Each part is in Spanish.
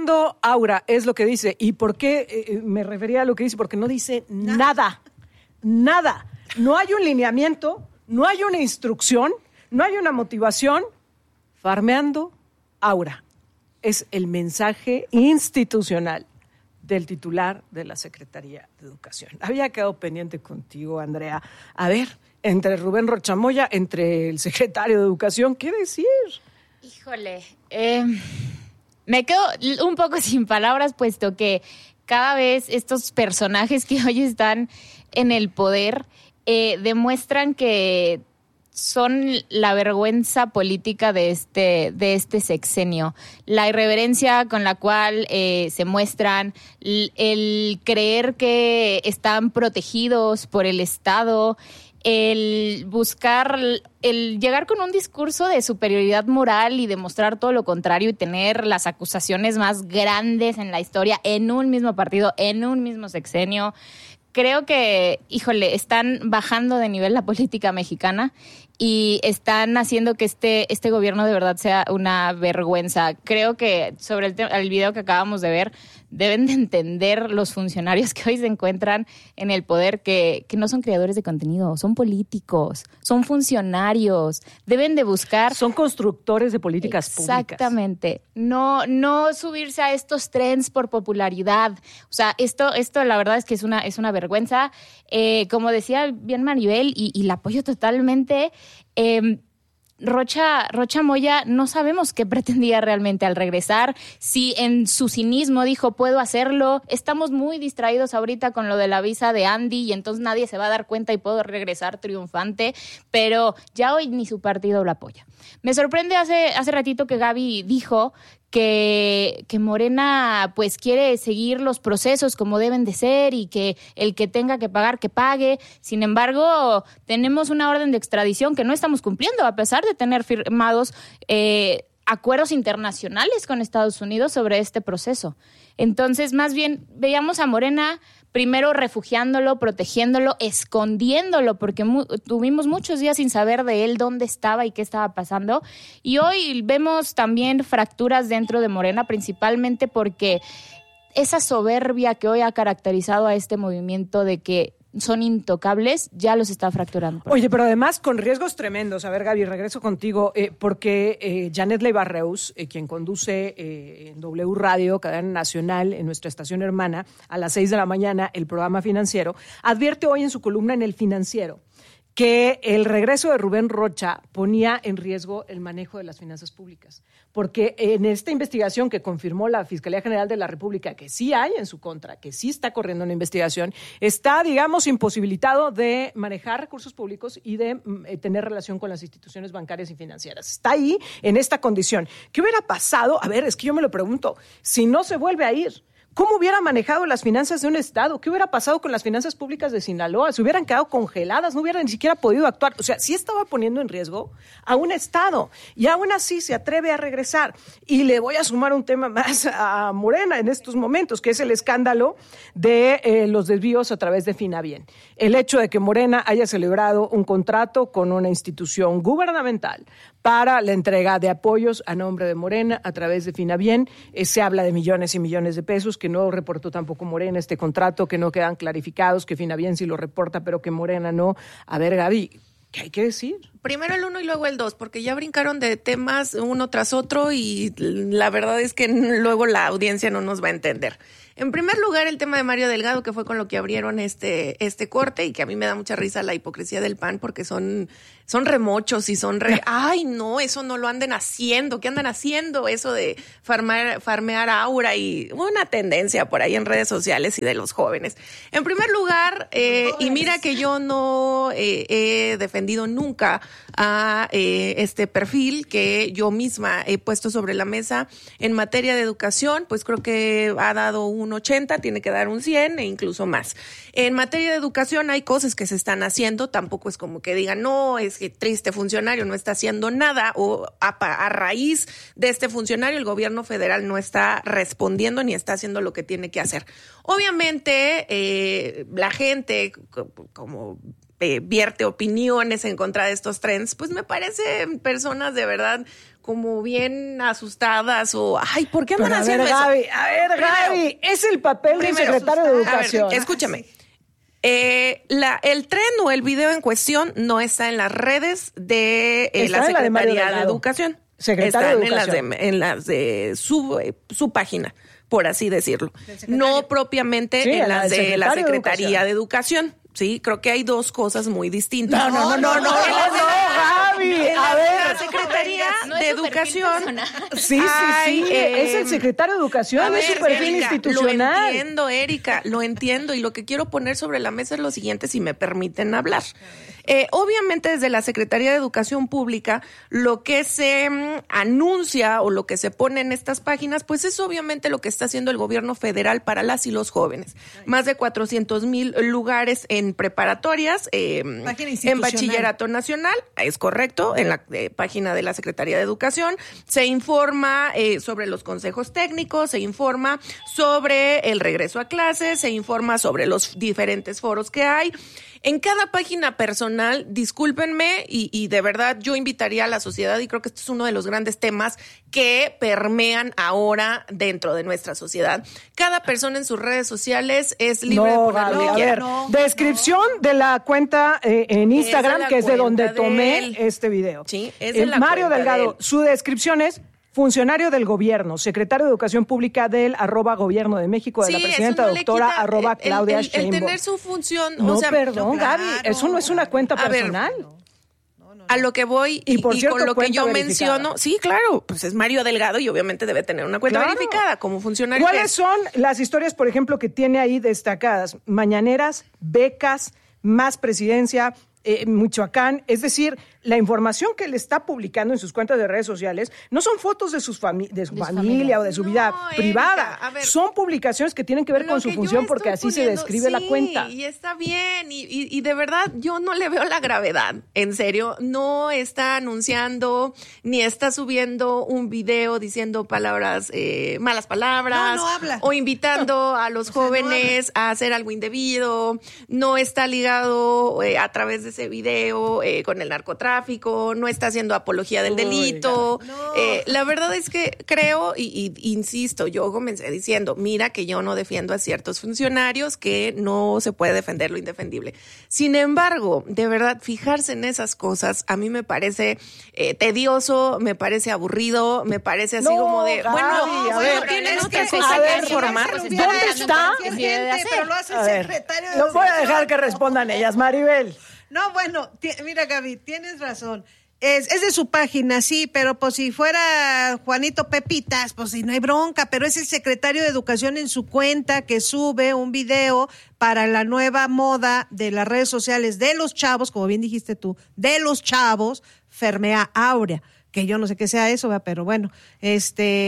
Farmeando Aura es lo que dice. ¿Y por qué me refería a lo que dice? Porque no dice nada. No hay un lineamiento, no hay una instrucción, no hay una motivación. Farmeando Aura es el mensaje institucional del titular de la Secretaría de Educación. Había quedado pendiente contigo, Andrea. A ver, entre Rubén Rocha Moya, entre el secretario de Educación, ¿qué decir? Híjole, me quedo un poco sin palabras, puesto que cada vez estos personajes que hoy están en el poder demuestran que son la vergüenza política de este sexenio. La irreverencia con la cual se muestran, el creer que están protegidos por el Estado, el buscar, el llegar con un discurso de superioridad moral y demostrar todo lo contrario y tener las acusaciones más grandes en la historia en un mismo partido, en un mismo sexenio. Creo que, híjole, están bajando de nivel la política mexicana y están haciendo que este gobierno de verdad sea una vergüenza. Creo que sobre el video que acabamos de ver, deben de entender los funcionarios que hoy se encuentran en el poder que no son creadores de contenido, son políticos, son funcionarios, deben de buscar... Son constructores de políticas públicas. Exactamente. No subirse a estos trends por popularidad. O sea, esto la verdad es que es una vergüenza. Como decía bien Maribel, y la apoyo totalmente, Rocha Moya no sabemos qué pretendía realmente al regresar, si en su cinismo dijo puedo hacerlo, estamos muy distraídos ahorita con lo de la visa de Andy y entonces nadie se va a dar cuenta y puedo regresar triunfante, pero ya hoy ni su partido lo apoya. Me sorprende hace ratito que Gaby dijo que Morena pues quiere seguir los procesos como deben de ser y que el que tenga que pagar, que pague. Sin embargo, tenemos una orden de extradición que no estamos cumpliendo a pesar de tener firmados acuerdos internacionales con Estados Unidos sobre este proceso. Entonces, más bien, veíamos a Morena primero refugiándolo, protegiéndolo, escondiéndolo, porque tuvimos muchos días sin saber de él dónde estaba y qué estaba pasando. Y hoy vemos también fracturas dentro de Morena, principalmente porque esa soberbia que hoy ha caracterizado a este movimiento de que son intocables, ya los está fracturando. Oye, pero además con riesgos tremendos. A ver, Gaby, regreso contigo, porque Janet Leiva-Reus, quien conduce en W Radio, cadena nacional, en nuestra estación hermana, a las 6 de la mañana, el programa financiero, advierte hoy en su columna en El Financiero que el regreso de Rubén Rocha ponía en riesgo el manejo de las finanzas públicas, porque en esta investigación que confirmó la Fiscalía General de la República, que sí hay en su contra, que sí está corriendo una investigación, está, digamos, imposibilitado de manejar recursos públicos y de tener relación con las instituciones bancarias y financieras. Está ahí en esta condición. ¿Qué hubiera pasado? A ver, es que yo me lo pregunto, si no se vuelve a ir, ¿cómo hubiera manejado las finanzas de un estado? ¿Qué hubiera pasado con las finanzas públicas de Sinaloa? ¿Se hubieran quedado congeladas? ¿No hubiera ni siquiera podido actuar? O sea, sí estaba poniendo en riesgo a un estado y aún así se atreve a regresar. Y le voy a sumar un tema más a Morena en estos momentos, que es el escándalo de los desvíos a través de Finabien. El hecho de que Morena haya celebrado un contrato con una institución gubernamental para la entrega de apoyos a nombre de Morena a través de Finabien. Se habla de millones y millones de pesos, que no reportó tampoco Morena este contrato, que no quedan clarificados, que Finabien sí lo reporta, pero que Morena no. A ver, Gaby, ¿qué hay que decir? Primero el 1 y luego el 2, porque ya brincaron de temas uno tras otro y la verdad es que luego la audiencia no nos va a entender. En primer lugar, el tema de Mario Delgado, que fue con lo que abrieron este corte y que a mí me da mucha risa la hipocresía del PAN porque son remochos y ay, no, eso no lo anden haciendo. ¿Qué andan haciendo? Eso de farmear Aura y una tendencia por ahí en redes sociales y de los jóvenes. En primer lugar, y mira que yo no he defendido nunca a este perfil que yo misma he puesto sobre la mesa en materia de educación, pues creo que ha dado un 80, tiene que dar un 100 e incluso más. En materia de educación hay cosas que se están haciendo, tampoco es como que digan, no, es que triste funcionario, no está haciendo nada, o a raíz de este funcionario el gobierno federal no está respondiendo ni está haciendo lo que tiene que hacer. Obviamente, la gente como vierte opiniones en contra de estos trends, pues me parecen personas de verdad como bien asustadas o, ay, ¿por qué andan Pero haciendo eso? Gaby, es el papel del secretario de Educación. A ver, escúchame. El tren o el video en cuestión no está en las redes de la Secretaría de Educación. Secretario de Educación. En las de su página, por así decirlo. No propiamente en las de la Secretaría de Educación. Sí, creo que hay dos cosas muy distintas. No, Gaby. A ver, la Secretaría de Educación. Sí. Es el secretario de Educación, es su perfil institucional. Lo entiendo, Erika, lo entiendo. Y lo que quiero poner sobre la mesa es lo siguiente, si me permiten hablar. Obviamente desde la Secretaría de Educación Pública lo que se anuncia o lo que se pone en estas páginas pues es obviamente lo que está haciendo el gobierno federal para las y los jóvenes. Más de 400,000 lugares en preparatorias, en bachillerato nacional, es correcto, en la página de la Secretaría de Educación. Se informa sobre los consejos técnicos, se informa sobre el regreso a clases, se informa sobre los diferentes foros que hay. En cada página personal, discúlpenme, y de verdad yo invitaría a la sociedad, y creo que este es uno de los grandes temas que permean ahora dentro de nuestra sociedad. Cada persona en sus redes sociales es libre de poner lo que quiera. Descripción de la cuenta en Instagram, que es de donde tomé este video. Sí, es de la Mario cuenta Delgado, de él. su descripción es: funcionario del gobierno, secretario de Educación Pública del @Gobierno de México, de la presidenta doctora @Claudia Sheinbaum. El tener su función, No, o sea, perdón, claro. Gaby, eso no es una cuenta personal. A lo que voy Y por cierto, con lo que cuenta yo verificada. menciono, sí, claro, pues es Mario Delgado y obviamente debe tener una cuenta verificada como funcionario. ¿Cuáles son las historias, por ejemplo, que tiene ahí destacadas? Mañaneras, becas, más presidencia, Michoacán, es decir, la información que él está publicando en sus cuentas de redes sociales no son fotos de su familia o de su vida privada, Erika, a ver, son publicaciones que tienen que ver con su función porque así se describe la cuenta. Y está bien, y de verdad yo no le veo la gravedad, en serio, no está anunciando ni está subiendo un video diciendo palabras, malas palabras, No habla. o invitando a los jóvenes a hacer algo indebido, no está ligado a través de ese video con el narcotráfico, no está haciendo apología del delito. La verdad es que creo, y insisto, yo comencé diciendo, mira que yo no defiendo a ciertos funcionarios, que no se puede defender lo indefendible. Sin embargo, de verdad, fijarse en esas cosas a mí me parece tedioso, me parece aburrido, me parece así como de, Gaby, tienen es otra que, cosa a que ver, informar. ¿dónde está? Pero lo hace el secretario de Los voy a Educación. dejar que respondan ellas, Maribel. No, bueno, mira, Gaby, tienes razón. Es de su página, sí, pero pues si fuera Juanito Pepitas, pues si no hay bronca, pero es el secretario de Educación en su cuenta que sube un video para la nueva moda de las redes sociales de los chavos, como bien dijiste tú, de los chavos, Fermea Áurea, que yo no sé qué sea eso, ¿verdad? Pero bueno, él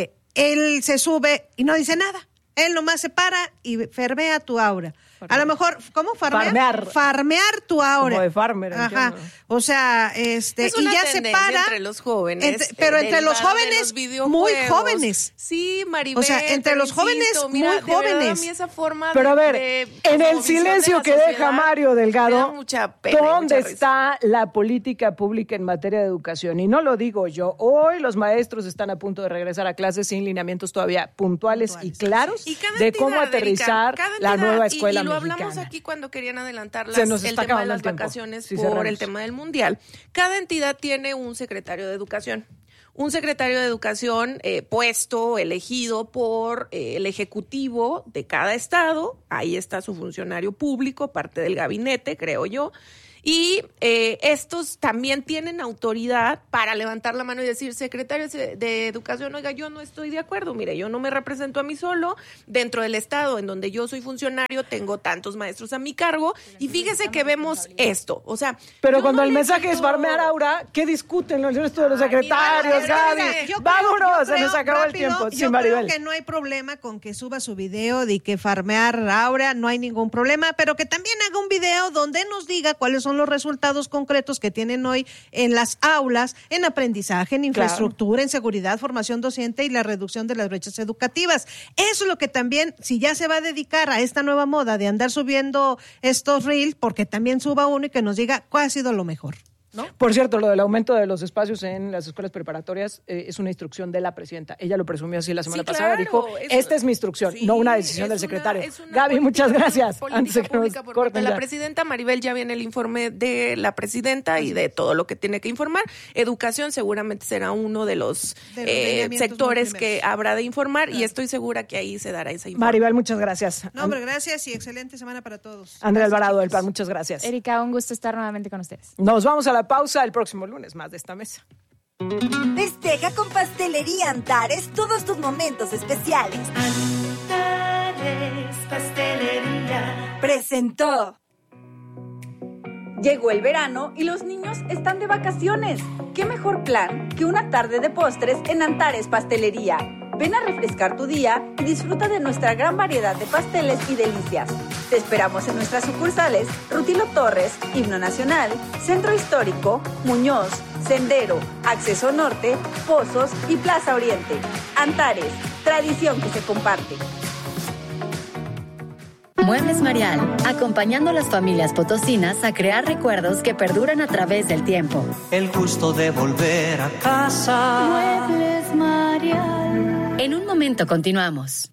se sube y no dice nada. Él nomás se para y fermea tu aura. A lo mejor, ¿cómo farmear? Farmear tu aura. Como de farmer, Ajá. entiendo. O sea, Es y una ya se tendencia para. entre los jóvenes. Pero entre los derivada de jóvenes, los videojuegos. muy jóvenes. Sí, Maribel. O sea, entre los jóvenes, mira, muy de verdad, jóvenes. a mí esa forma Pero a ver, de en el cosmovisión silencio de la que deja sociedad Mario me da Delgado, mucha pena y ¿dónde mucha risa. está la política pública en materia de educación? Y no lo digo yo. Hoy los maestros están a punto de regresar a clases sin lineamientos todavía puntuales y claros Y cada de cómo entidad, aterrizar Erika, cada la entidad, nueva escuela y lo mexicana. hablamos aquí cuando querían adelantar Se nos el está tema de acabando las el tiempo. vacaciones Sí, por cerramos. el tema del mundial. Cada entidad tiene un secretario de educación. Un secretario de educación puesto, elegido por el ejecutivo de cada estado. Ahí está su funcionario público, parte del gabinete, creo yo. Y estos también tienen autoridad para levantar la mano y decir, secretario de Educación, oiga, yo no estoy de acuerdo, mire, yo no me represento a mí solo, dentro del estado en donde yo soy funcionario, tengo tantos maestros a mi cargo, y fíjese que vemos esto, o sea... Pero yo cuando no el le mensaje quito- es farmear Aura, ¿qué discuten el resto de los secretarios, Gaby? Vámonos, se nos acabó el tiempo. Sí, Yo Maribel. creo que no hay problema con que suba su video de que farmear Aura, no hay ningún problema, pero que también haga un video donde nos diga cuáles son los resultados concretos que tienen hoy en las aulas, en aprendizaje, en infraestructura, en seguridad, formación docente y la reducción de las brechas educativas. Eso es lo que también, si ya se va a dedicar a esta nueva moda de andar subiendo estos reels, porque también suba uno y que nos diga cuál ha sido lo mejor. ¿no? Por cierto, lo del aumento de los espacios en las escuelas preparatorias es una instrucción de la presidenta. Ella lo presumió así la semana pasada. Dijo, esta es mi instrucción, no una decisión del secretario. política, Gaby, muchas gracias. Antes de que nos corten la presidenta, Maribel, ya viene el informe de la presidenta y de todo lo que tiene que informar. Educación seguramente será uno de los sectores que habrá de informar y estoy segura que ahí se dará esa información. Maribel, muchas gracias. No, hombre, gracias y excelente semana para todos. Andrea Gracias, Alvarado del chicos. PAN, muchas gracias. Erika, un gusto estar nuevamente con ustedes. Nos vamos a la pausa el próximo lunes, más de esta mesa. Festeja con Pastelería Antares todos tus momentos especiales. Antares Pastelería Presentó. Llegó el verano y los niños están de vacaciones. ¿Qué mejor plan que una tarde de postres en Antares Pastelería? Ven a refrescar tu día y disfruta de nuestra gran variedad de pasteles y delicias. Te esperamos en nuestras sucursales Rutilo Torres, Himno Nacional, Centro Histórico, Muñoz, Sendero, Acceso Norte, Pozos y Plaza Oriente. Antares, tradición que se comparte. Muebles Marial, acompañando a las familias potosinas a crear recuerdos que perduran a través del tiempo. El gusto de volver a casa. Muebles Marial. En un momento continuamos.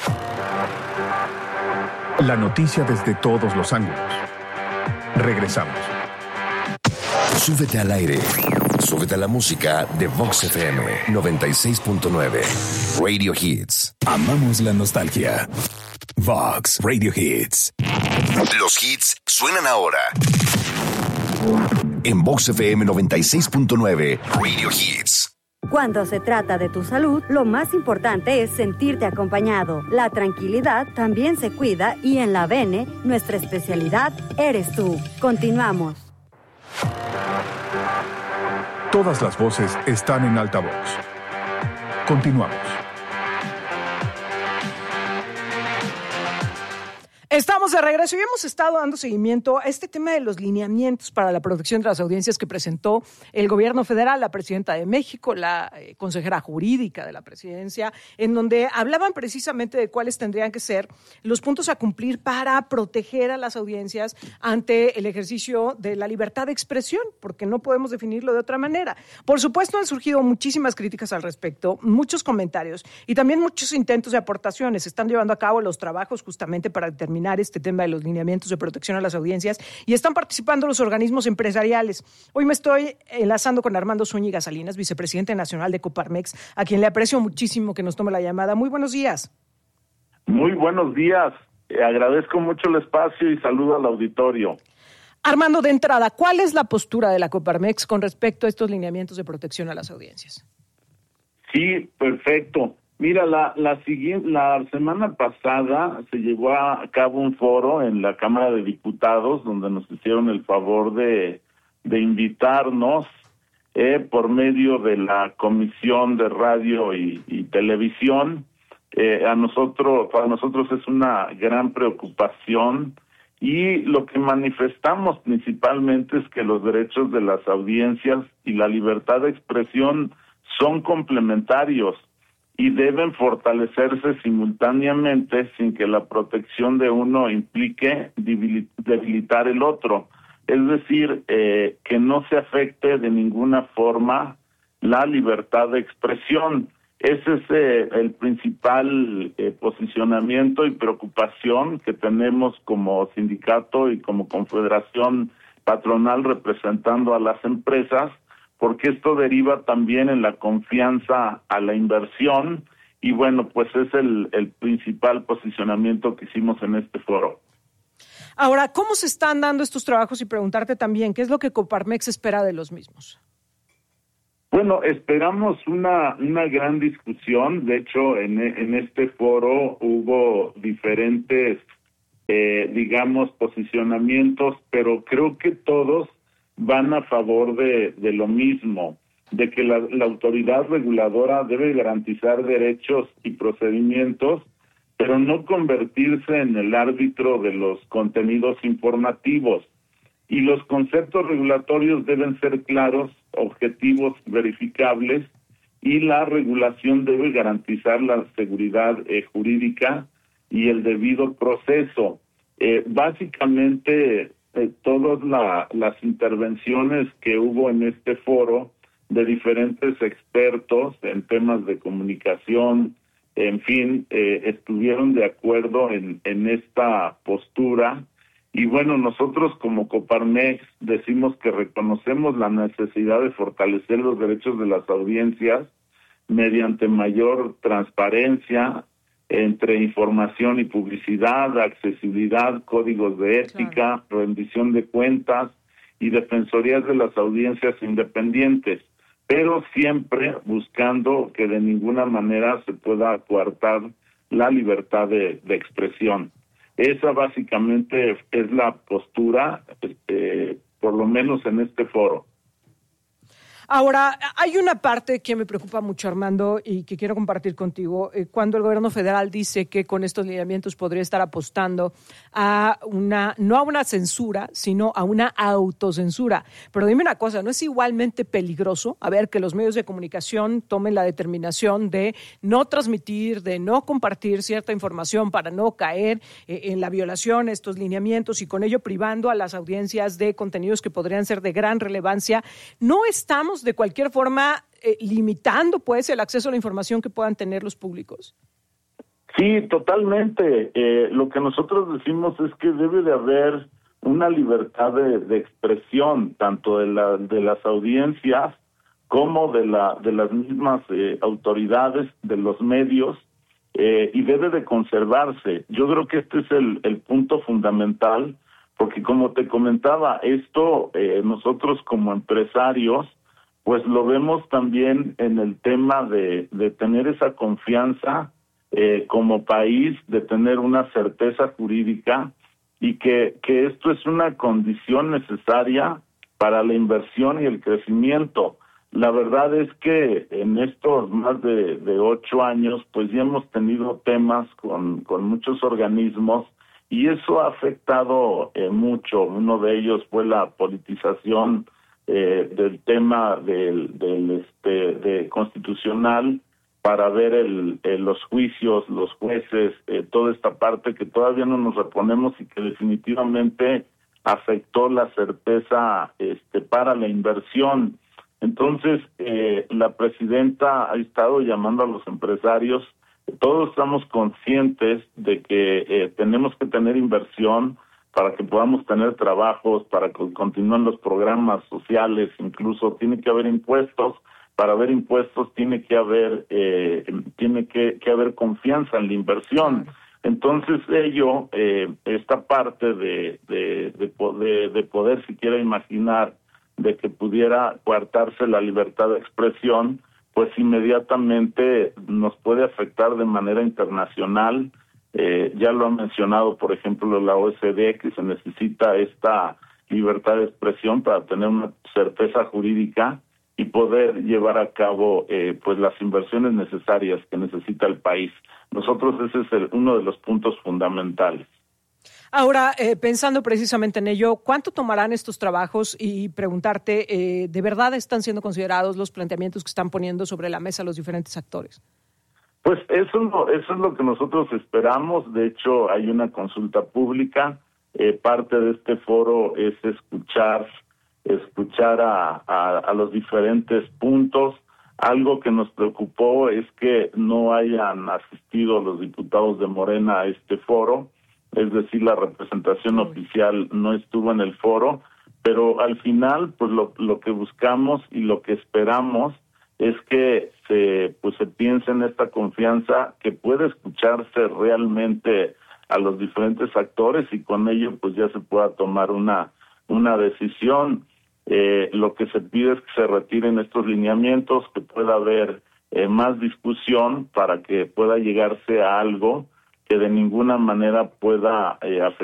La noticia desde todos los ángulos. Regresamos. Súbete al aire. Súbete a la música de Vox FM 96.9. Radio Hits. Amamos la nostalgia. Vox Radio Hits. Los hits suenan ahora. En Vox FM 96.9. Radio Hits. Cuando se trata de tu salud, lo más importante es sentirte acompañado. La tranquilidad también se cuida y en la Bene, nuestra especialidad eres tú. Continuamos. Todas las voces están en altavoz. Continuamos. Estamos de regreso y hemos estado dando seguimiento a este tema de los lineamientos para la protección de las audiencias que presentó el gobierno federal, la presidenta de México, la consejera jurídica de la presidencia, en donde hablaban precisamente de cuáles tendrían que ser los puntos a cumplir para proteger a las audiencias ante el ejercicio de la libertad de expresión, porque no podemos definirlo de otra manera. Por supuesto, han surgido muchísimas críticas al respecto, muchos comentarios y también muchos intentos de aportaciones. Se están llevando a cabo los trabajos justamente para determinar este tema de los lineamientos de protección a las audiencias y están participando los organismos empresariales. Hoy me estoy enlazando con Armando Zúñiga Salinas, vicepresidente nacional de Coparmex, a quien le aprecio muchísimo que nos tome la llamada. Muy buenos días. Muy buenos días. Agradezco mucho el espacio y saludo al auditorio. Armando, de entrada, ¿cuál es la postura de la Coparmex con respecto a estos lineamientos de protección a las audiencias? Sí, perfecto. Mira, la semana pasada se llevó a cabo un foro en la Cámara de Diputados donde nos hicieron el favor de invitarnos por medio de la Comisión de Radio y Televisión. Para nosotros es una gran preocupación y lo que manifestamos principalmente es que los derechos de las audiencias y la libertad de expresión son complementarios y deben fortalecerse simultáneamente sin que la protección de uno implique debilitar el otro. Es decir, que no se afecte de ninguna forma la libertad de expresión. Ese es el principal posicionamiento y preocupación que tenemos como sindicato y como confederación patronal representando a las empresas, porque esto deriva también en la confianza a la inversión y bueno, pues es el principal posicionamiento que hicimos en este foro. Ahora, ¿cómo se están dando estos trabajos? Y preguntarte también, ¿qué es lo que Coparmex espera de los mismos? Bueno, esperamos una gran discusión. De hecho, en este foro hubo diferentes, posicionamientos, pero creo que todos van a favor de lo mismo, de que la autoridad reguladora debe garantizar derechos y procedimientos, pero no convertirse en el árbitro de los contenidos informativos. Y los conceptos regulatorios deben ser claros, objetivos, verificables, y la regulación debe garantizar la seguridad jurídica y el debido proceso. Básicamente, todas las intervenciones que hubo en este foro de diferentes expertos en temas de comunicación, en fin, estuvieron de acuerdo en esta postura. Y bueno, nosotros como Coparmex decimos que reconocemos la necesidad de fortalecer los derechos de las audiencias mediante mayor transparencia entre información y publicidad, accesibilidad, códigos de ética, rendición de cuentas y defensorías de las audiencias independientes, pero siempre buscando que de ninguna manera se pueda coartar la libertad de expresión. Esa básicamente es la postura, por lo menos en este foro. Ahora, hay una parte que me preocupa mucho, Armando, y que quiero compartir contigo. Cuando el gobierno federal dice que con estos lineamientos podría estar apostando a no a una censura, sino a una autocensura. Pero dime una cosa, ¿no es igualmente peligroso que los medios de comunicación tomen la determinación de no transmitir, de no compartir cierta información para no caer en la violación de estos lineamientos y con ello privando a las audiencias de contenidos que podrían ser de gran relevancia? ¿No estamos de cualquier forma limitando pues el acceso a la información que puedan tener los públicos? Sí, totalmente. Lo que nosotros decimos es que debe de haber una libertad de expresión, tanto de las audiencias como de las mismas autoridades, de los medios, y debe de conservarse. Yo creo que este es el punto fundamental, porque como te comentaba, esto nosotros como empresarios pues lo vemos también en el tema de tener esa confianza como país, de tener una certeza jurídica y que esto es una condición necesaria para la inversión y el crecimiento. La verdad es que en estos más de 8 años pues ya hemos tenido temas con muchos organismos y eso ha afectado mucho. Uno de ellos fue la politización del tema de constitucional para ver los juicios, los jueces, toda esta parte que todavía no nos reponemos y que definitivamente afectó la certeza para la inversión. Entonces, la presidenta ha estado llamando a los empresarios. Todos estamos conscientes de que tenemos que tener inversión para que podamos tener trabajos, para que continúen los programas sociales, incluso tiene que haber impuestos. Para haber impuestos tiene que haber confianza en la inversión. Entonces esta parte de poder siquiera imaginar de que pudiera coartarse la libertad de expresión, pues inmediatamente nos puede afectar de manera internacional. Ya lo ha mencionado, por ejemplo, la OECD, que se necesita esta libertad de expresión para tener una certeza jurídica y poder llevar a cabo pues las inversiones necesarias que necesita el país. Nosotros ese es uno de los puntos fundamentales. Ahora, pensando precisamente en ello, ¿cuánto tomarán estos trabajos? Y preguntarte, ¿de verdad están siendo considerados los planteamientos que están poniendo sobre la mesa los diferentes actores? Pues eso es lo que nosotros esperamos. De hecho, hay una consulta pública. Parte de este foro es escuchar a los diferentes puntos. Algo que nos preocupó es que no hayan asistido los diputados de Morena a este foro, es decir, la representación oficial no estuvo en el foro, pero al final, pues lo que buscamos y lo que esperamos es que se piense en esta confianza que puede escucharse realmente a los diferentes actores y con ello pues ya se pueda tomar una decisión. Lo que se pide es que se retiren estos lineamientos, que pueda haber más discusión para que pueda llegarse a algo que de ninguna manera pueda afectar